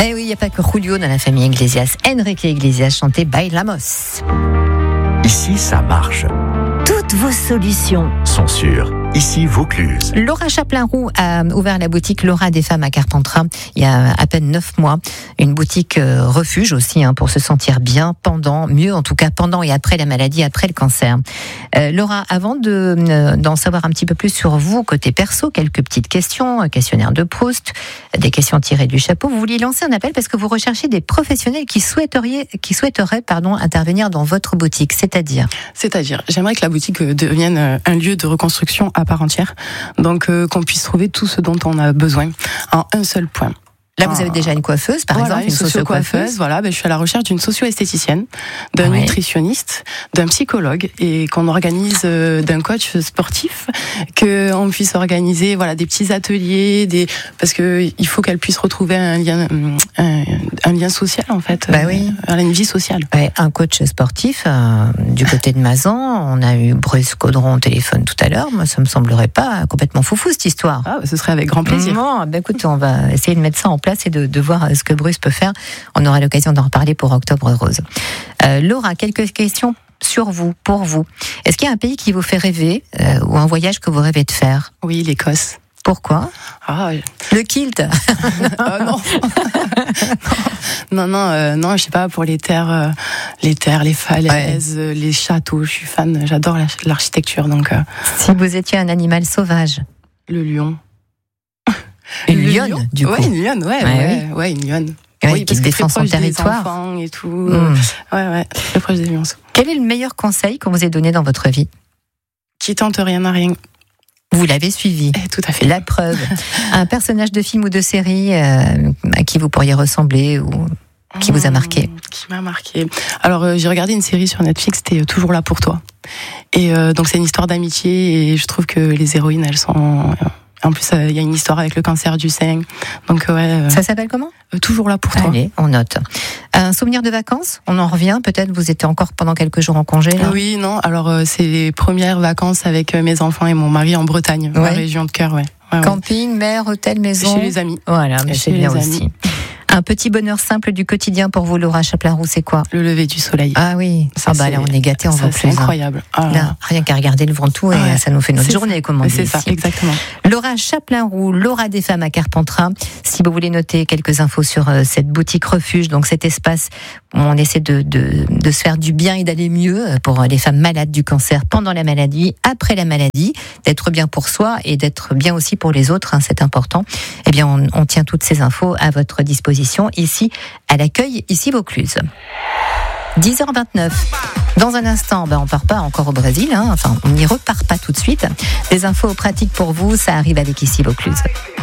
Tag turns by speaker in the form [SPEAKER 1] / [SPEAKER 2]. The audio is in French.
[SPEAKER 1] Eh oui, il n'y a pas que Julio dans la famille Iglesias. Enrique Iglesias chantait Bailamos.
[SPEAKER 2] Ici, ça marche.
[SPEAKER 3] Toutes vos solutions
[SPEAKER 2] Sont sûres. Ici, Vaucluse.
[SPEAKER 1] Laura Chaplin-Roux a ouvert la boutique Laura des Femmes à Carpentras il y a à peine 9 mois. Une boutique refuge aussi, pour se sentir bien mieux en tout cas pendant et après la maladie, après le cancer. Laura, avant d'en savoir un petit peu plus sur vous, côté perso, quelques petites questions, un questionnaire de Proust, des questions tirées du chapeau. Vous vouliez lancer un appel parce que vous recherchez des professionnels qui souhaiteraient intervenir dans votre boutique, c'est-à-dire,
[SPEAKER 4] j'aimerais que la boutique devienne un lieu de reconstruction à part entière, donc qu'on puisse trouver tout ce dont on a besoin en un seul point.
[SPEAKER 1] Là, vous avez déjà une coiffeuse, par exemple,
[SPEAKER 4] une socio-coiffeuse. Voilà, je suis à la recherche d'une socio-esthéticienne, d'un nutritionniste, d'un psychologue, et qu'on organise d'un coach sportif, qu'on puisse organiser, des petits ateliers, parce que il faut qu'elle puisse retrouver un lien social en fait, une vie sociale.
[SPEAKER 1] Ouais, un coach sportif du côté de Mazan. On a eu Bruce Caudron au téléphone tout à l'heure. Moi, ça me semblerait pas complètement foufou cette histoire.
[SPEAKER 4] Ce serait avec grand plaisir.
[SPEAKER 1] Écoute, on va essayer de mettre ça en place et de voir ce que Bruce peut faire. On aura l'occasion d'en reparler pour Octobre Rose. Laura, quelques questions pour vous. Est-ce qu'il y a un pays qui vous fait rêver ou un voyage que vous rêvez de faire ?
[SPEAKER 4] Oui, l'Écosse.
[SPEAKER 1] Pourquoi ? Le kilt.
[SPEAKER 4] Non, je sais pas, pour les terres, les falaises, les châteaux. Je suis fan, j'adore l'architecture. Donc,
[SPEAKER 1] si vous étiez un animal sauvage ?
[SPEAKER 4] Le lion.
[SPEAKER 1] Une lionne, du coup.
[SPEAKER 4] Une lionne, une lionne.
[SPEAKER 1] Oui, qui défend son territoire.
[SPEAKER 4] Des enfants et tout. Très proche des lions.
[SPEAKER 1] Quel est le meilleur conseil qu'on vous ait donné dans votre vie ?
[SPEAKER 4] Qui tente rien n'a rien.
[SPEAKER 1] Vous l'avez suivi.
[SPEAKER 4] Tout à fait.
[SPEAKER 1] La preuve. Un personnage de film ou de série à qui vous pourriez ressembler ou qui vous a marqué ?
[SPEAKER 4] Qui m'a marqué. Alors, j'ai regardé une série sur Netflix, c'était Toujours là pour toi. Et donc, c'est une histoire d'amitié et je trouve que les héroïnes, elles sont... En plus, il y a une histoire avec le cancer du sein. Donc,
[SPEAKER 1] ça s'appelle comment ?
[SPEAKER 4] Toujours là pour toi.
[SPEAKER 1] Allez, on note. Un souvenir de vacances ? On en revient, peut-être, vous étiez encore pendant quelques jours en congé, là ?
[SPEAKER 4] Oui, non. Alors, c'est les premières vacances avec mes enfants et mon mari en Bretagne, la région de Cœur,
[SPEAKER 1] Camping, mer, hôtel, maison ?
[SPEAKER 4] Chez les amis.
[SPEAKER 1] Voilà, mais c'est bien aussi. Un petit bonheur simple du quotidien pour vous, Laura Chaplin-Roux, c'est quoi ?
[SPEAKER 4] Le lever du soleil.
[SPEAKER 1] Ah oui, là on est gâtés en Vaucluse.
[SPEAKER 4] C'est incroyable.
[SPEAKER 1] Là, rien qu'à regarder le Ventoux et ça nous fait notre journée, comme on dit.
[SPEAKER 4] C'est ça, exactement.
[SPEAKER 1] Laura Chaplin-Roux, Laura des Femmes à Carpentras. Si vous voulez noter quelques infos sur cette boutique refuge, donc cet espace où on essaie de se faire du bien et d'aller mieux pour les femmes malades du cancer pendant la maladie, après la maladie, d'être bien pour soi et d'être bien aussi pour les autres, c'est important. Eh bien, on tient toutes ces infos à votre disposition ici à l'accueil, ici Vaucluse. 10h29. Dans un instant, on part pas encore au Brésil, on n'y repart pas tout de suite. Des infos pratiques pour vous, ça arrive avec ici Vaucluse.